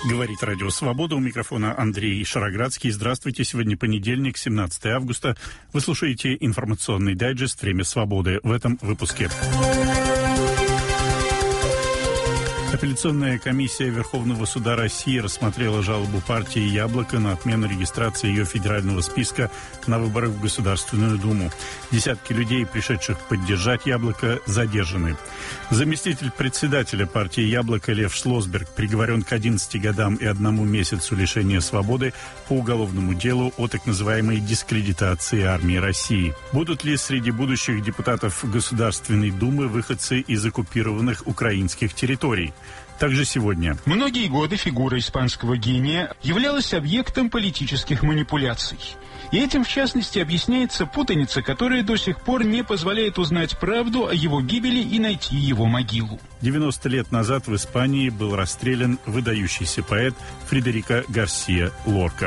Говорит Радио Свобода. У микрофона Андрей Шароградский. Здравствуйте. Сегодня понедельник, 17 августа. Вы слушаете информационный дайджест «Время свободы». В этом выпуске. Апелляционная комиссия Верховного суда России рассмотрела жалобу партии «Яблоко» на отмену регистрации ее федерального списка на выборах в Государственную Думу. Десятки людей, пришедших поддержать «Яблоко», задержаны. Заместитель председателя партии «Яблоко» Лев Шлосберг приговорен к 11 годам и 1 месяцу лишения свободы по уголовному делу о так называемой дискредитации армии России. Будут ли среди будущих депутатов Государственной Думы выходцы из оккупированных украинских территорий? Также сегодня. Многие годы фигура испанского гения являлась объектом политических манипуляций. И этим, в частности, объясняется путаница, которая до сих пор не позволяет узнать правду о его гибели и найти его могилу. 90 лет назад в Испании был расстрелян выдающийся поэт Фредерико Гарсия Лорка.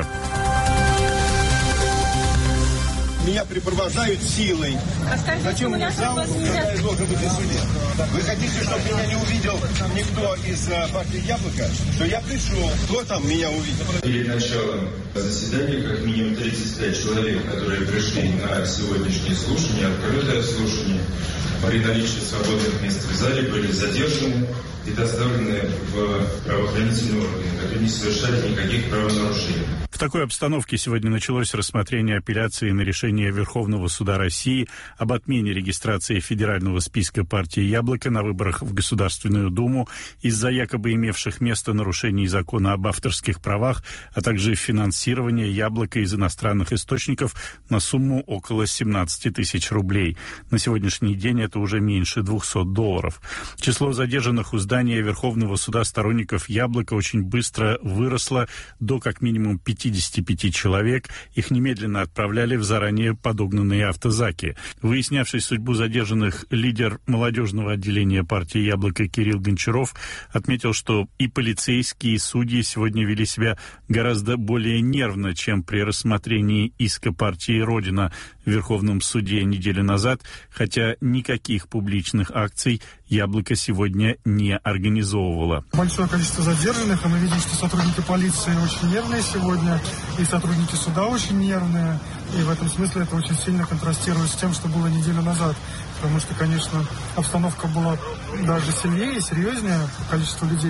Меня припровождают силой. Зачем мне в зал, когда я должен быть на суде? Вы хотите, чтобы меня не увидел никто из партии «Яблоко»? То я пришел. Кто там меня увидел? Перед началом заседания как минимум 35 человек, которые пришли на сегодняшнее слушание, открытое слушание, при наличии свободных мест в зале были задержаны и доставлены в правоохранительные органы, которые не совершали никаких правонарушений. В такой обстановке сегодня началось рассмотрение апелляции на решение Верховного суда России об отмене регистрации федерального списка партии «Яблоко» на выборах в Государственную Думу из-за якобы имевших место нарушений закона об авторских правах, а также финансирования «Яблока» из иностранных источников на сумму около 17 тысяч рублей. На сегодняшний день это уже меньше $200. Число задержанных у здания Верховного суда сторонников «Яблока» очень быстро выросло до как минимум 55 человек. Их немедленно отправляли в заранее подогнанные автозаки. Выяснявший судьбу задержанных, лидер молодежного отделения партии «Яблоко» Кирилл Гончаров отметил, что и полицейские, и судьи сегодня вели себя гораздо более нервно, чем при рассмотрении иска партии «Родина» в Верховном суде неделю назад, хотя никаких публичных акций «Яблоко» сегодня не организовывало. Большое количество задержанных, и мы видим, что сотрудники полиции очень нервные сегодня, и сотрудники суда очень нервные, и в этом смысле это очень сильно контрастирует с тем, что было неделю назад. Потому что, конечно, обстановка была даже сильнее, серьезнее по количеству людей,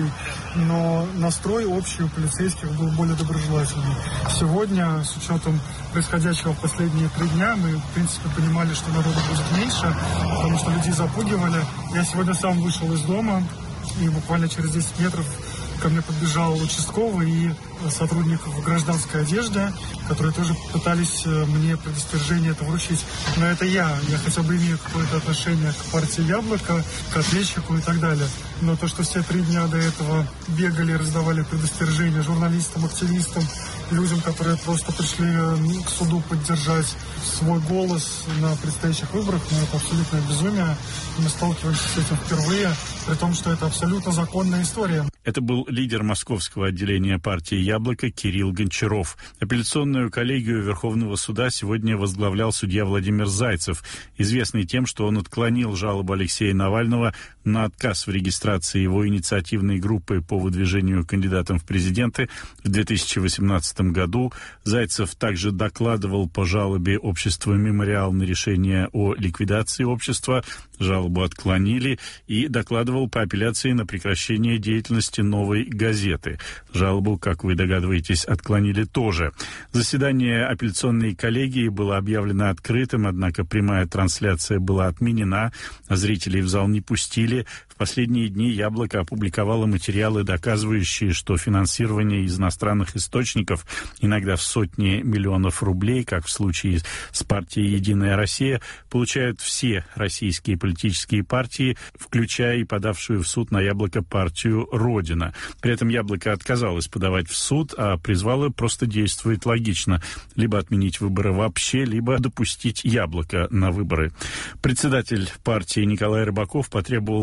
но настрой общий у полицейских был более доброжелательный. Сегодня, с учетом происходящего в последние 3 дня, мы, в принципе, понимали, что народу будет меньше, потому что людей запугивали. Я сегодня сам вышел из дома, и буквально через 10 метров ко мне подбежал участковый и сотрудник в гражданской одежде, которые тоже пытались мне предостережение это вручить. Но это я хотя бы имею какое-то отношение к партии «Яблоко», к ответчику и так далее. Но то, что все 3 дня до этого бегали, раздавали предостережения журналистам, активистам, людям, которые просто пришли к суду поддержать свой голос на предстоящих выборах, но это абсолютное безумие. Мы сталкиваемся с этим впервые, при том, что это абсолютно законная история. Это был лидер московского отделения партии «Яблоко» Кирилл Гончаров. Апелляционную коллегию Верховного суда сегодня возглавлял судья Владимир Зайцев, известный тем, что он отклонил жалобу Алексея Навального на отказ в регистрации его инициативной группы по выдвижению кандидатом в президенты в 2018 году. Зайцев также докладывал по жалобе общества «Мемориал» на решение о ликвидации общества. Жалобу отклонили, и докладывал по апелляции на прекращение деятельности «Новой газеты». Жалобу, как вы догадываетесь, отклонили тоже. Заседание апелляционной коллегии было объявлено открытым, однако прямая трансляция была отменена, а зрителей в зал не пустили. В последние дни «Яблоко» опубликовало материалы, доказывающие, что финансирование из иностранных источников, иногда в сотни миллионов рублей, как в случае с партией «Единая Россия», получают все российские политические партии, включая и подавшую в суд на «Яблоко» партию «Родина». При этом «Яблоко» отказалось подавать в суд, а призвало просто действовать логично. Либо отменить выборы вообще, либо допустить «Яблоко» на выборы. Председатель партии Николай Рыбаков потребовал немедленного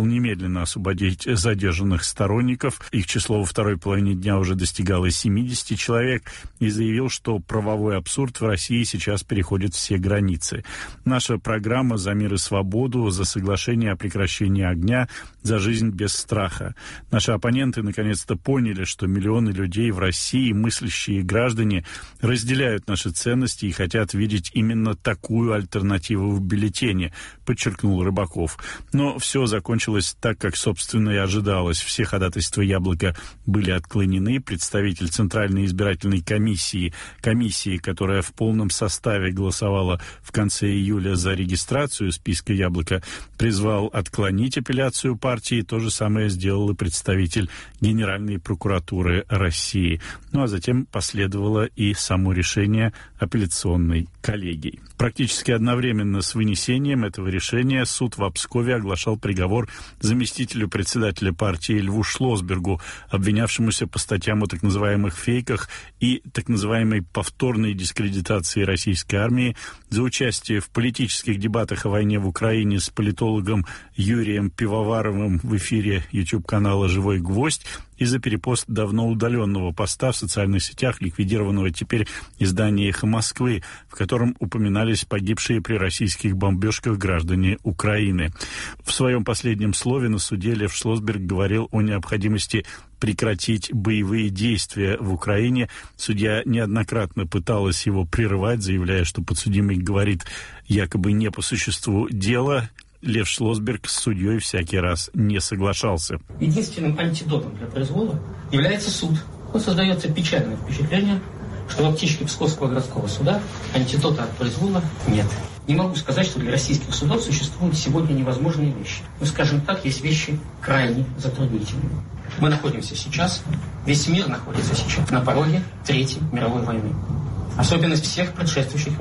немедленно освободить задержанных сторонников. Их число во второй половине дня уже достигало 70 человек, и заявил, что правовой абсурд в России сейчас переходит все границы. Наша программа «За мир и свободу», за соглашение о прекращении огня, за жизнь без страха. Наши оппоненты наконец-то поняли, что миллионы людей в России, мыслящие граждане, разделяют наши ценности и хотят видеть именно такую альтернативу в бюллетене, подчеркнул Рыбаков. Но все закончилось так, как, собственно, и ожидалось. Все ходатайства «Яблока» были отклонены. Представитель Центральной избирательной комиссии, которая в полном составе голосовала в конце июля за регистрацию списка «Яблока», призвал отклонить апелляцию партии. То же самое сделал и представитель Генеральной прокуратуры России. Ну а затем последовало и само решение апелляционной коллегии. Практически одновременно с вынесением этого решения суд в Пскове оглашал приговор заместителю председателя партии Льву Шлосбергу, обвинявшемуся по статьям о так называемых фейках и так называемой повторной дискредитации российской армии за участие в политических дебатах о войне в Украине с политологом Юрием Пивоваровым в эфире YouTube-канала «Живой гвоздь» и за перепост давно удаленного поста в социальных сетях, ликвидированного теперь издания «Эхо Москвы», в котором упоминались погибшие при российских бомбежках граждане Украины. В своем последнем слове на суде Лев Шлосберг говорил о необходимости прекратить боевые действия в Украине. Судья неоднократно пыталась его прерывать, заявляя, что подсудимый говорит якобы не по существу дела. Лев Шлосберг с судьей всякий раз не соглашался. Единственным антидотом для произвола является суд. Вот создается печальное впечатление, что в аптечке Псковского городского суда антидота от произвола нет. Не могу сказать, что для российских судов существуют сегодня невозможные вещи. Но, скажем так, есть вещи крайне затруднительные. Мы находимся сейчас, весь мир находится сейчас на пороге Третьей мировой войны. Особенность всех предшествующих